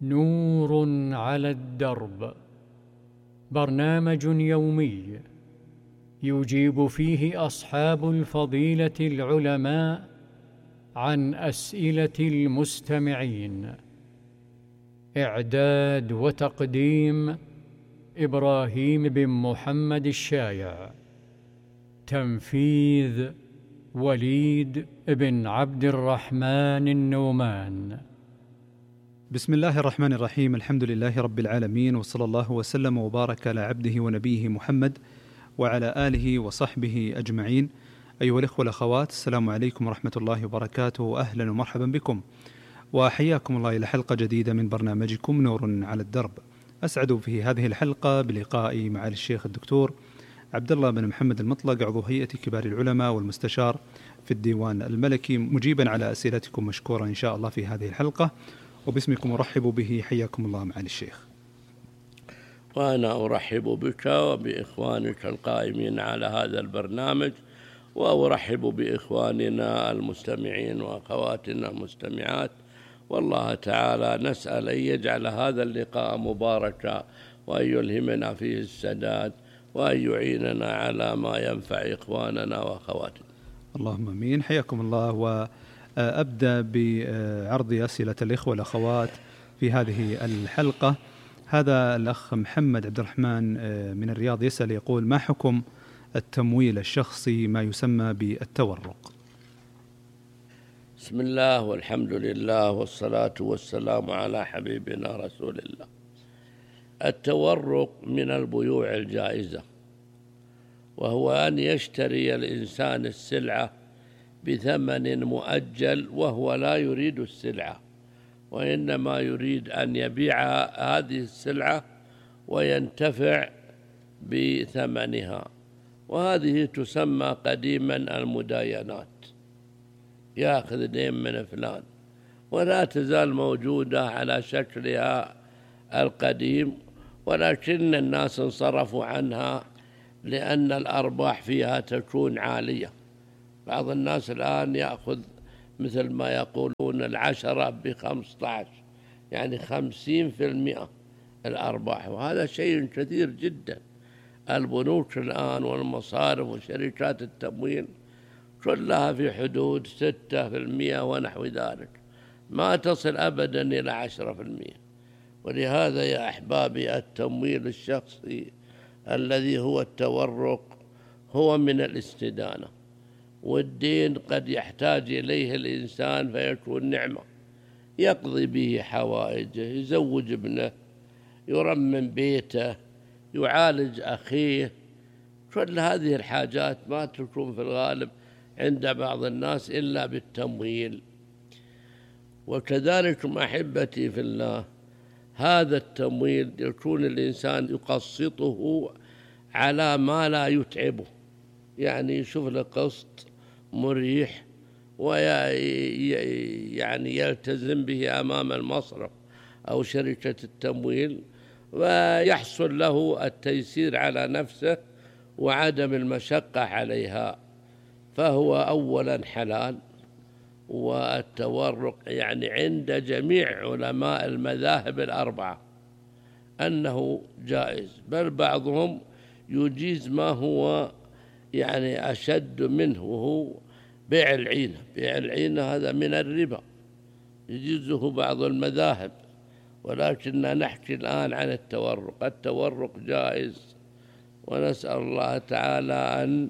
نور على الدرب، برنامج يومي يجيب فيه أصحاب الفضيلة العلماء عن أسئلة المستمعين. إعداد وتقديم إبراهيم بن محمد الشايع. تنفيذ وليد بن عبد الرحمن النومان. بسم الله الرحمن الرحيم. الحمد لله رب العالمين، وصلى الله وسلم وبارك على عبده ونبيه محمد وعلى آله وصحبه أجمعين. أيها الإخوة والأخوات، السلام عليكم ورحمة الله وبركاته، أهلا ومرحبا بكم وحياكم الله إلى حلقة جديدة من برنامجكم نور على الدرب. أسعد في هذه الحلقة بلقائي مع الشيخ الدكتور عبد الله بن محمد المطلق، عضو هيئة كبار العلماء والمستشار في الديوان الملكي، مجيبا على أسئلتكم مشكورا إن شاء الله في هذه الحلقة، وباسمكم أرحب به. حياكم الله معالي الشيخ. وأنا أرحب بك وبإخوانك القائمين على هذا البرنامج، وأرحب بإخواننا المستمعين وأخواتنا المستمعات، والله تعالى نسأل أن يجعل هذا اللقاء مباركا، وأن يلهمنا فيه السداد، وأن يعيننا على ما ينفع إخواننا وأخواتنا. اللهم آمين. حياكم الله. وأبدأ بعرض أسئلة الإخوة والأخوات في هذه الحلقة. هذا الأخ محمد عبد الرحمن من الرياض يسأل، يقول: ما حكم التمويل الشخصي ما يسمى بالتورق؟ بسم الله والحمد لله والصلاة والسلام على حبيبنا رسول الله. التورق من البيوع الجائزة، وهو أن يشتري الإنسان السلعة بثمن مؤجل وهو لا يريد السلعة، وإنما يريد أن يبيع هذه السلعة وينتفع بثمنها، وهذه تسمى قديما المداينات، يأخذ دين من فلان، ولا تزال موجودة على شكلها القديم، ولكن الناس انصرفوا عنها لأن الأرباح فيها تكون عالية. بعض الناس الآن يأخذ مثل ما يقولون 10 ب15، يعني 50% الأرباح، وهذا شيء كثير جدا. البنوك الآن والمصارف وشركات التمويل كلها في حدود 6% ونحو ذلك، ما تصل أبدا إلى 10%. ولهذا يا أحبابي، التمويل الشخصي الذي هو التورق هو من الاستدانة، والدين قد يحتاج إليه الإنسان فيكون نعمة، يقضي به حوائجه، يزوج ابنه، يرمم بيته، يعالج أخيه. كل هذه الحاجات ما تكون في الغالب عند بعض الناس إلا بالتمويل. وكذلك أحبتي في الله، هذا التمويل يكون الإنسان يقسطه على ما لا يتعبه، يعني يشوف له قسط مريح ويعني يلتزم به أمام المصرف أو شركة التمويل، ويحصل له التيسير على نفسه وعدم المشقة عليها، فهو أولا حلال. والتورق يعني عند جميع علماء المذاهب الأربعة أنه جائز، بل بعضهم يجيز ما هو يعني أشد منه، وهو بيع العينة. بيع العينة هذا من الربا، يجيزه بعض المذاهب، ولكننا نحكي الآن عن التورق. التورق جائز، ونسأل الله تعالى أن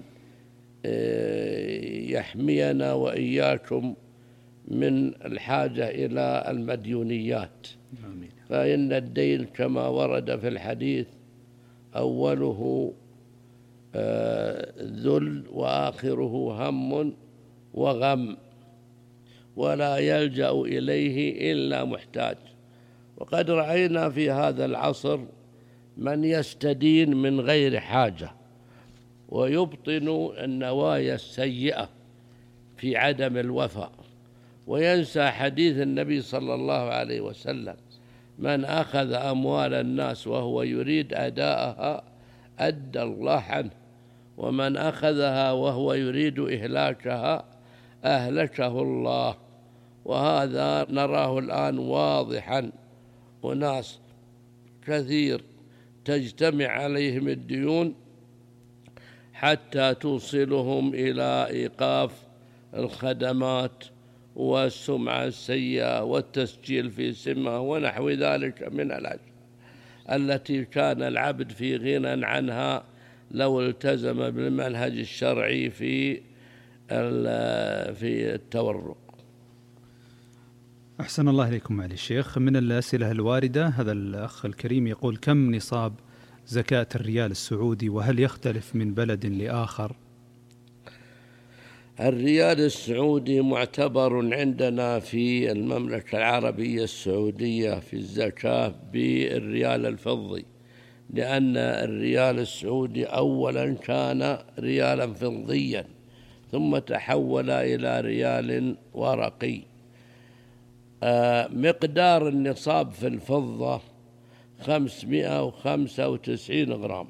يحمينا وإياكم من الحاجة إلى المديونيات. آمين. فإن الدين كما ورد في الحديث أوله ذل وآخره هم وغم، ولا يلجأ إليه إلا محتاج. وقد رأينا في هذا العصر من يستدين من غير حاجة ويبطن النوايا السيئة في عدم الوفاء، وينسى حديث النبي صلى الله عليه وسلم: من أخذ أموال الناس وهو يريد أداءها أدى الله عنه، ومن أخذها وهو يريد إهلاكها أهلكه الله. وهذا نراه الآن واضحا وناس كثير تجتمع عليهم الديون حتى توصلهم إلى إيقاف الخدمات والسمعة السيئة والتسجيل في سمة ونحو ذلك من الأشياء التي كان العبد في غنى عنها لو التزم بالمنهج الشرعي في التورق. أحسن الله إليكم معالي الشيخ. من الأسئلة الواردة هذا الأخ الكريم يقول: كم نصاب زكاة الريال السعودي وهل يختلف من بلد لآخر؟ الريال السعودي معتبر عندنا في المملكة العربية السعودية في الزكاة بالريال الفضي، لأن الريال السعودي أولا كان ريالا فضيا ثم تحول إلى ريال ورقي. مقدار النصاب في الفضة 595 غرام،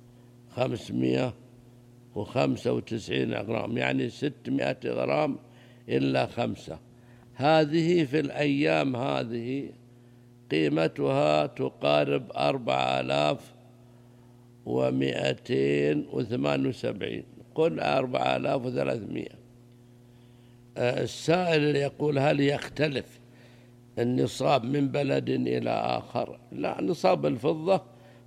595 غرام يعني 600 غرام إلا 5. هذه في الأيام هذه قيمتها تقارب 4278، قل 4300. السائل يقول: هل يختلف النصاب من بلد إلى آخر؟ لا، نصاب الفضة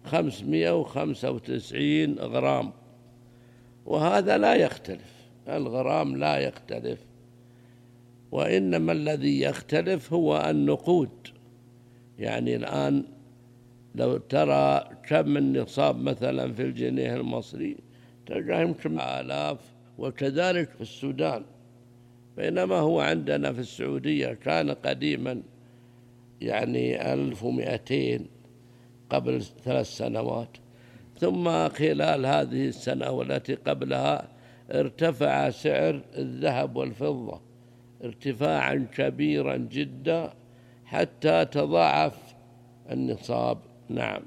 595 غرام، وهذا لا يختلف، الغرام لا يختلف، وإنما الذي يختلف هو النقود. يعني الآن لو ترى كم النصاب مثلا في الجنيه المصري تلقى يمكن 1000، وكذلك في السودان، بينما هو عندنا في السعودية كان قديما يعني 1200 قبل 3 سنوات، ثم خلال هذه السنة والتي قبلها ارتفع سعر الذهب والفضة ارتفاعا كبيرا جدا حتى تضاعف النصاب. نعم.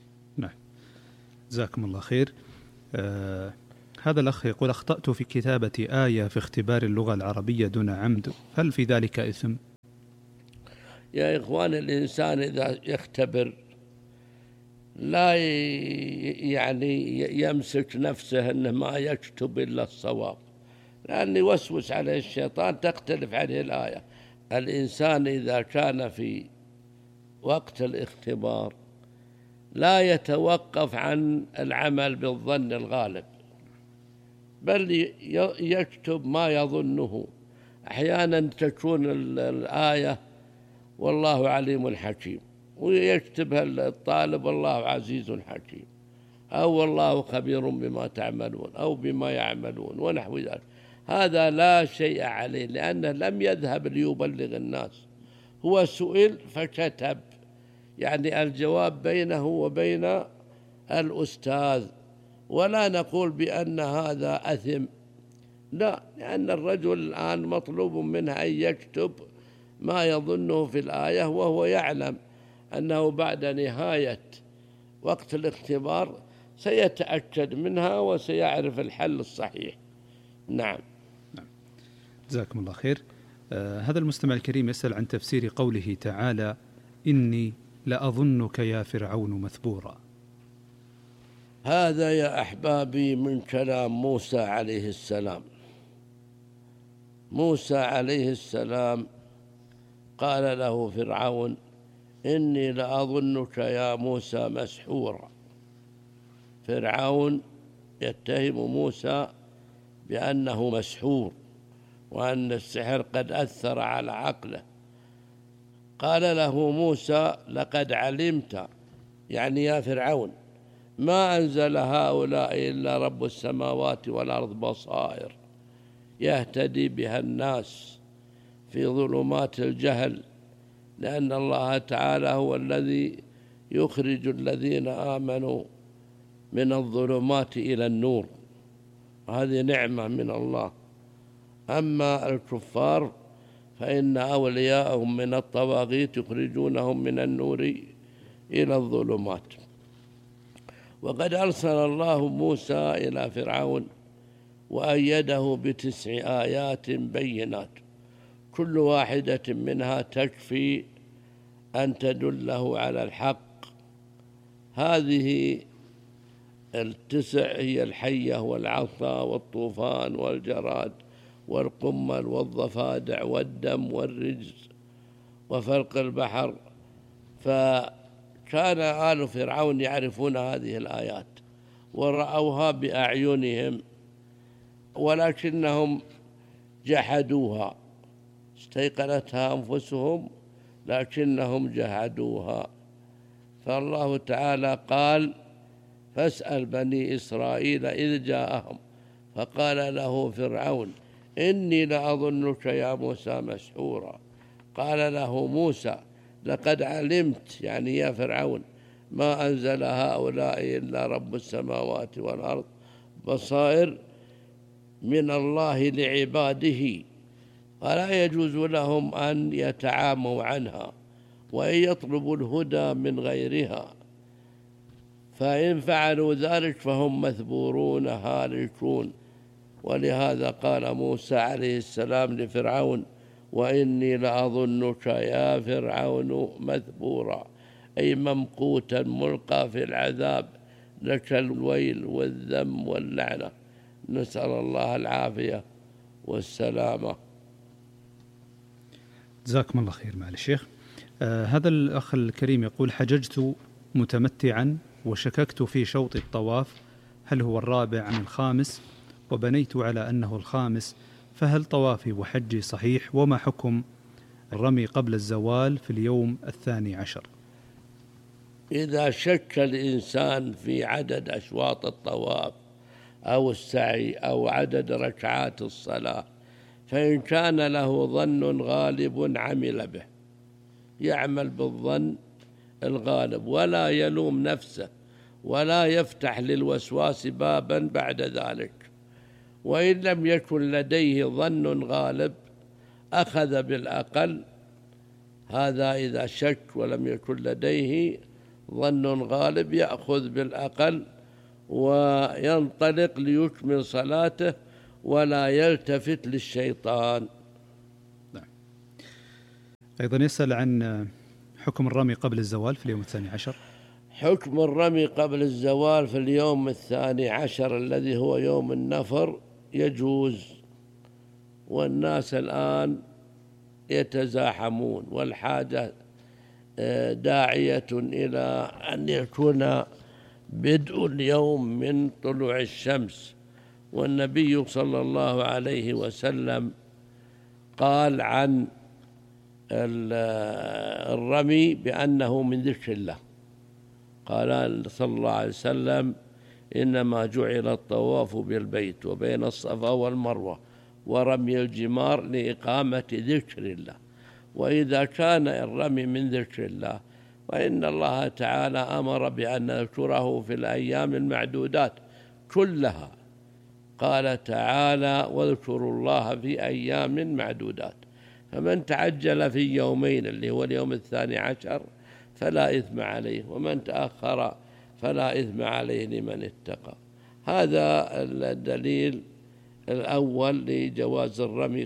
جزاكم الله خير. هذا الأخ يقول: أخطأت في كتابة آية في اختبار اللغة العربية دون عمد، هل في ذلك إثم؟ يا إخوان، الإنسان إذا يختبر لا يعني يمسك نفسه أنه ما يكتب إلا الصواب، لأن يوسوس عليه الشيطان تختلف عليه الآية. الإنسان إذا كان في وقت الاختبار لا يتوقف عن العمل بالظن الغالب، بل يكتب ما يظنه. أحيانا تكون الآية والله عليم حكيم، ويكتبها الطالب والله عزيز حكيم، أو والله خبير بما تعملون أو بما يعملون ونحو ذلك. هذا لا شيء عليه، لأنه لم يذهب ليبلغ الناس، هو سئل فكتب، يعني الجواب بينه وبين الأستاذ، ولا نقول بأن هذا أثم، لا، لأن الرجل الآن مطلوب منه أن يكتب ما يظنه في الآية، وهو يعلم أنه بعد نهاية وقت الاختبار سيتأكد منها وسيعرف الحل الصحيح. نعم. جزاكم الله خير. هذا المستمع الكريم يسأل عن تفسير قوله تعالى: إني لأظنك يا فرعون مثبورا. هذا يا أحبابي من كلام موسى عليه السلام. موسى عليه السلام قال له فرعون: إني لأظنك يا موسى مسحورا. فرعون يتهم موسى بأنه مسحور وأن السحر قد أثر على عقله. قال له موسى: لقد علمت، يعني يا فرعون، ما أنزل هؤلاء إلا رب السماوات والأرض بصائر يهتدي بها الناس في ظلمات الجهل، لأن الله تعالى هو الذي يخرج الذين آمنوا من الظلمات إلى النور، هذه نعمة من الله. أما الكفار فإن أولياءهم من الطواغيت يخرجونهم من النور إلى الظلمات. وقد أرسل الله موسى إلى فرعون وأيده ب9 آيات بينات، كل واحدة منها تكفي أن تدله على الحق. هذه التسع هي الحية والعصا والطوفان والجراد والقمل والضفادع والدم والرجز وفلق البحر. فكان آل فرعون يعرفون هذه الآيات ورأوها بأعينهم، ولكنهم جحدوها، استيقنتها أنفسهم لكنهم جحدوها. فالله تعالى قال: فاسأل بني إسرائيل إذ جاءهم فقال له فرعون إني لأظنك يا موسى مسحورا. قال له موسى: لقد علمت، يعني يا فرعون، ما أنزل هؤلاء إلا رب السماوات والأرض بصائر من الله لعباده، ولا يجوز لهم أن يتعاموا عنها وأن يطلبوا الهدى من غيرها، فإن فعلوا ذلك فهم مثبورون هالكون. ولهذا قال موسى عليه السلام لفرعون: وإني لأظنك يا فرعون مثبورا، أي ممقوتا ملقى في العذاب، لك الويل والذم واللعنة. نسأل الله العافية والسلامة. جزاكم الله خير معالي الشيخ. هذا الأخ الكريم يقول: حججت متمتعا وشككت في شوط الطواف هل هو الرابع عن الخامس، وبنيت على أنه الخامس، فهل طوافي وحجي صحيح؟ وما حكم الرمي قبل الزوال في اليوم 12؟ إذا شك الإنسان في عدد أشواط الطواف أو السعي أو عدد ركعات الصلاة، فإن كان له ظن غالب عمل به، يعمل بالظن الغالب ولا يلوم نفسه ولا يفتح للوسواس بابا بعد ذلك. وإن لم يكن لديه ظن غالب أخذ بالأقل، هذا إذا شك ولم يكن لديه ظن غالب يأخذ بالأقل وينطلق ليكمل صلاته ولا يلتفت للشيطان. نعم. أيضا يسأل عن حكم الرمي قبل الزوال في اليوم 12. حكم الرمي قبل الزوال في اليوم 12 الذي هو يوم النفر يجوز، والناس الآن يتزاحمون، والحاجة داعية إلى أن يكون بدء اليوم من طلوع الشمس. والنبي صلى الله عليه وسلم قال عن الرمي بأنه من ذكر الله، قال صلى الله عليه وسلم: إنما جعل الطواف بالبيت وبين الصفا والمروة ورمي الجمار لإقامة ذكر الله. وإذا كان الرمي من ذكر الله فإن الله تعالى أمر بأن نذكره في الأيام المعدودات كلها. قال تعالى: واذكروا الله في أيام معدودات. فمن تعجل في يومين اللي هو اليوم 12 فلا إثم عليه، ومن تأخر فلا إثم عليه لمن اتقى. هذا الدليل الأول لجواز الرمي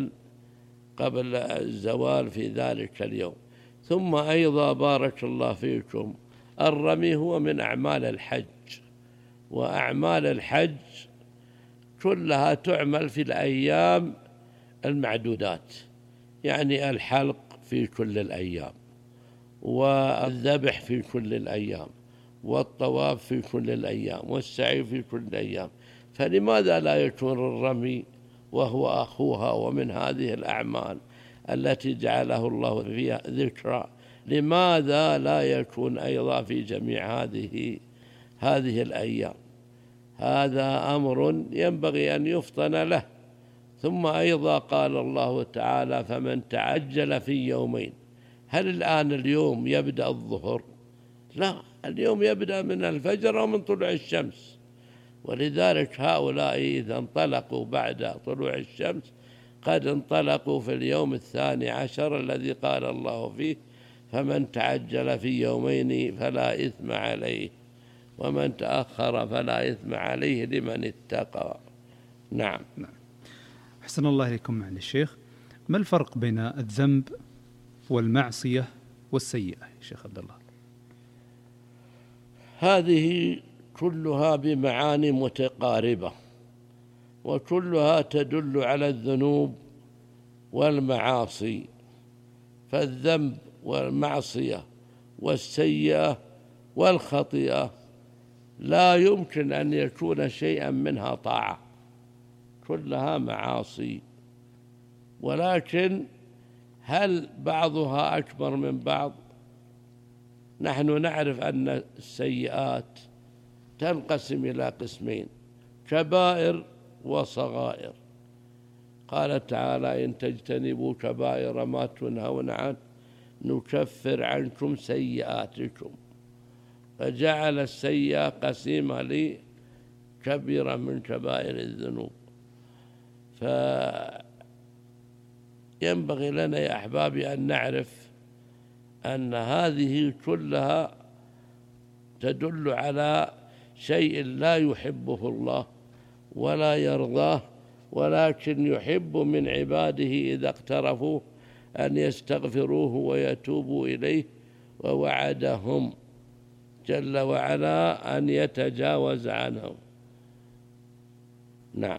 قبل الزوال في ذلك اليوم. ثم أيضا بارك الله فيكم، الرمي هو من أعمال الحج، وأعمال الحج كلها تعمل في الأيام المعدودات، يعني الحلق في كل الأيام، والذبح في كل الأيام، والطواف في كل الأيام، والسعي في كل الأيام. فلماذا لا يكون الرمي وهو أخوها ومن هذه الأعمال التي جعله الله فيها ذكرى، لماذا لا يكون أيضا في جميع هذه الأيام؟ هذا أمر ينبغي أن يفطن له. ثم أيضا قال الله تعالى: فمن تعجل في يومين. هل الآن اليوم يبدأ الظهر؟ لا، اليوم يبدأ من الفجر ومن طلوع الشمس. ولذلك هؤلاء إذا انطلقوا بعد طلوع الشمس قد انطلقوا في اليوم 12 الذي قال الله فيه: فمن تعجل في يومين فلا إثم عليه، ومن تأخر فلا إثم عليه لمن اتقى. نعم. أحسن الله إليكم معالي الشيخ. ما الفرق بين الذنب والمعصية والسيئة شيخ عبد الله؟ هذه كلها بمعاني متقاربة، وكلها تدل على الذنوب والمعاصي. فالذنب والمعصية والسيئة والخطيئة لا يمكن أن يكون شيئا منها طاعة، كلها معاصي. ولكن هل بعضها أكبر من بعض؟ نحن نعرف أن السيئات تنقسم إلى قسمين: كبائر وصغائر. قال تعالى: إن تجتنبوا كبائر ما تنهون عنه نكفر عنكم سيئاتكم. فجعل السيئة قسيمة لكبيرة من كبائر الذنوب. فينبغي لنا يا أحبابي أن نعرف أن هذه كلها تدل على شيء لا يحبه الله ولا يرضاه، ولكن يحب من عباده إذا اقترفوا أن يستغفروه ويتوبوا إليه، ووعدهم جل وعلا أن يتجاوز عنهم. نعم.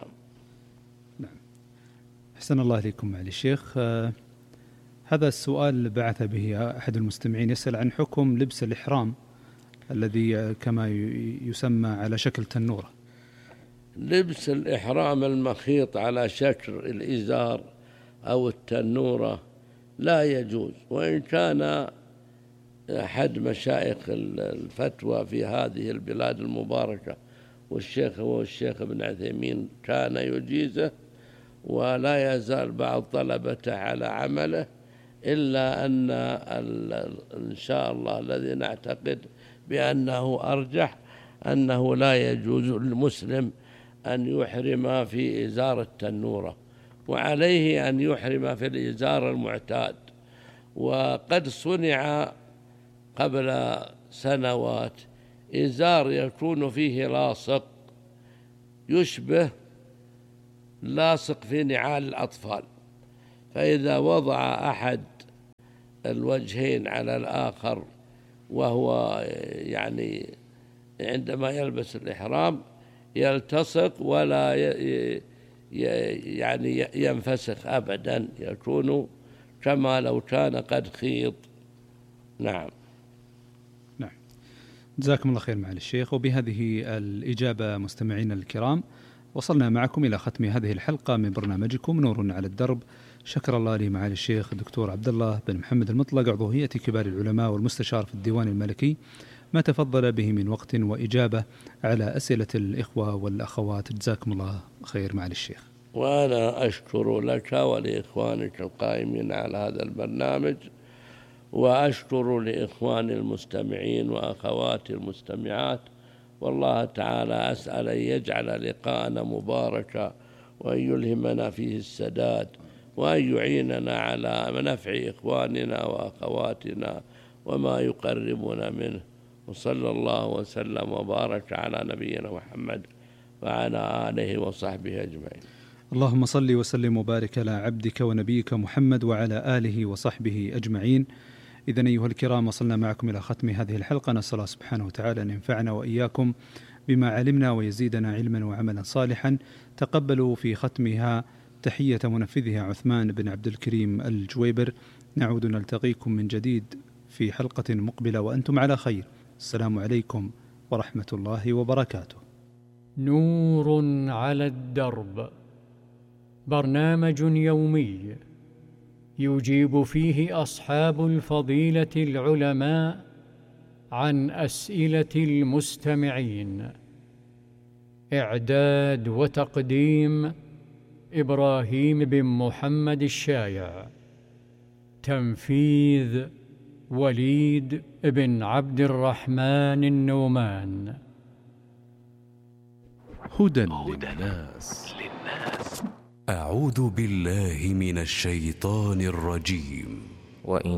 أحسن الله إليكم معالي الشيخ. هذا السؤال بعث به أحد المستمعين، يسأل عن حكم لبس الإحرام الذي كما يسمى على شكل تنورة. لبس الإحرام المخيط على شكل الإزار أو التنورة لا يجوز، وإن كان أحد مشايخ الفتوى في هذه البلاد المباركة والشيخ ابن عثيمين كان يجيزه، ولا يزال بعض طلبته على عمله، إلا أن إن شاء الله الذي نعتقد بأنه أرجح أنه لا يجوز للمسلم أن يحرم في إزار التنورة، وعليه أن يحرم في الإزار المعتاد. وقد صنع قبل سنوات إزار يكون فيه لاصق يشبه لاصق في نعال الأطفال، فإذا وضع أحد الوجهين على الآخر وهو يعني عندما يلبس الإحرام يلتصق ولا يعني ينفسخ أبدا، يكون كما لو كان قد خيط. نعم. جزاكم الله خير معالي الشيخ. وبهذه الإجابة مستمعينا الكرام وصلنا معكم إلى ختم هذه الحلقة من برنامجكم نور على الدرب. شكر الله لمعالي الشيخ الدكتور عبد الله بن محمد المطلق عضو هيئة كبار العلماء والمستشار في الديوان الملكي ما تفضل به من وقت وإجابة على أسئلة الإخوة والأخوات. جزاكم الله خير معالي الشيخ. وأنا أشكر لك ولإخوانك القائمين على هذا البرنامج، وأشكر لإخواني المستمعين وأخواتي المستمعات، والله تعالى أسأل أن يجعل لقاءنا مباركا، وأن يلهمنا فيه السداد، وأن يعيننا على نفع إخواننا وأخواتنا وما يقربنا منه. وصلى الله وسلم وبارك على نبينا محمد وعلى آله وصحبه أجمعين. اللهم صل وسلم وبارك على عبدك ونبيك محمد وعلى آله وصحبه أجمعين. إذن أيها الكرام وصلنا معكم إلى ختم هذه الحلقة، نسأل الله سبحانه وتعالى أن ينفعنا وإياكم بما علمنا ويزيدنا علما وعملا صالحا. تقبلوا في ختمها تحية منفذها عثمان بن عبد الكريم الجويبر. نعود نلتقيكم من جديد في حلقة مقبلة وأنتم على خير. السلام عليكم ورحمة الله وبركاته. نور على الدرب، برنامج يومي يجيب فيه أصحاب الفضيلة العلماء عن أسئلة المستمعين. إعداد وتقديم إبراهيم بن محمد الشايع. تنفيذ وليد بن عبد الرحمن النومان. هدى للناس. أعوذ بالله من الشيطان الرجيم. وإن